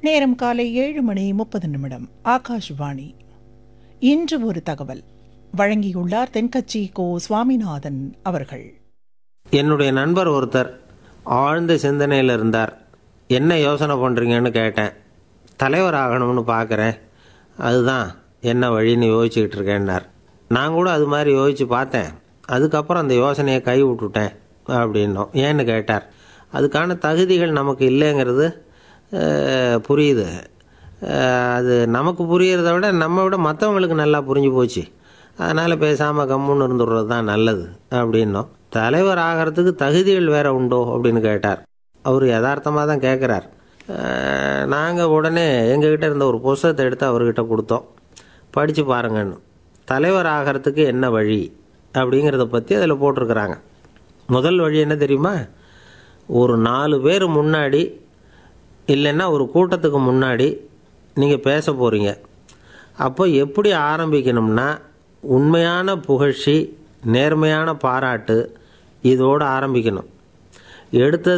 நேரம் காலை 7:30 ஆகாஷ்வாணி. இன்று ஒரு தகவல் வழங்கியுள்ளார் தென்கட்சி கோ சுவாமிநாதன் அவர்கள். என்னுடைய நண்பர் ஒருத்தர் ஆழ்ந்த சிந்தனையில் இருந்தார். என்ன யோசனை பண்ணுறீங்கன்னு கேட்டேன். தலைவர் ஆகணும்னு பார்க்குறேன், அதுதான் என்ன வழின்னு யோசிச்சுக்கிட்டு இருக்கேன்னார். நான் கூட அது மாதிரி யோசித்து பார்த்தேன். அதுக்கப்புறம் அந்த யோசனையை கை விட்டுட்டேன் அப்படின்னோம். ஏன்னு கேட்டார். அதுக்கான தகுதிகள் நமக்கு இல்லைங்கிறது புரியுது. அது நமக்கு புரியறத விட நம்ம விட மற்றவங்களுக்கு நல்லா புரிஞ்சு போச்சு. அதனால் பேசாமல் கம்முன்னு இருந்துடுறது தான் நல்லது அப்படின்னோம். தலைவர் ஆகிறதுக்கு தகுதிகள் வேறு உண்டோ அப்படின்னு கேட்டார். அவர் யதார்த்தமாக தான் கேட்குறார். நாங்கள் உடனே எங்ககிட்ட இருந்த ஒரு புஸ்தகத்தை எடுத்து அவர்கிட்ட கொடுத்தோம். படித்து பாருங்கன்னு. தலைவர் ஆகிறதுக்கு என்ன வழி அப்படிங்கிறத பற்றி அதில் போட்டிருக்கிறாங்க. முதல் வழி என்ன தெரியுமா? ஒரு 4 பேர் முன்னாடி இல்லைன்னா ஒரு கூட்டத்துக்கு முன்னாடி நீங்கள் பேச போகிறீங்க. அப்போ எப்படி ஆரம்பிக்கணும்னா, உண்மையான புகழ்ச்சி, நேர்மையான பாராட்டு, இதோடு ஆரம்பிக்கணும். எடுத்தது